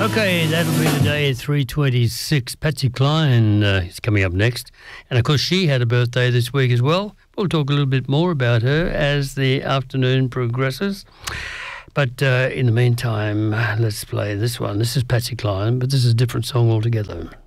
Okay, that'll be the day at 3:26. Patsy Cline is coming up next. And, of course, she had a birthday this week as well. We'll talk a little bit more about her as the afternoon progresses. But in the meantime, let's play this one. This is Patsy Cline, but this is a different song altogether.